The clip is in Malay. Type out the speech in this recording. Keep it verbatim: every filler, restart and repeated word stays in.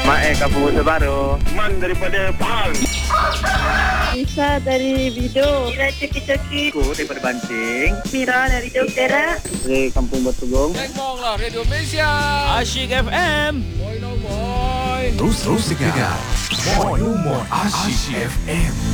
Mae Kampung Musa Baru. Man daripada Pahang. Isa dari Bido. Mira Coki-Coki. Aku daripada Banting. Mira dari Jauh Perak. Dari Kampung Batugong. Tengok lah Radio Malaysia. Asyik F M. Boy no boy. Terus terus dengar Mono More Asyik F M.